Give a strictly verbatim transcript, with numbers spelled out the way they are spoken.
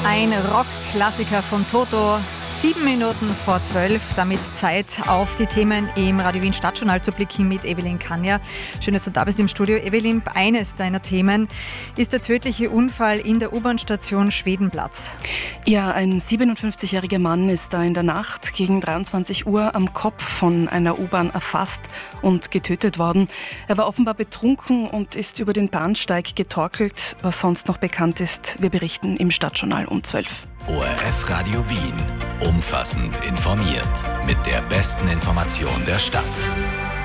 Ein Rockklassiker von Toto. Sieben Minuten vor zwölf, damit Zeit auf die Themen im Radio Wien Stadtjournal zu blicken mit Evelyn Kanja. Schön, dass du da bist im Studio. Evelyn, eines deiner Themen ist der tödliche Unfall in der U-Bahn-Station Schwedenplatz. Ja, ein siebenundfünfzigjähriger Mann ist da in der Nacht gegen dreiundzwanzig Uhr am Kopf von einer U-Bahn erfasst und getötet worden. Er war offenbar betrunken und ist über den Bahnsteig getorkelt. Was sonst noch bekannt ist, wir berichten im Stadtjournal um zwölf. O R F Radio Wien. Umfassend informiert. Mit der besten Information der Stadt.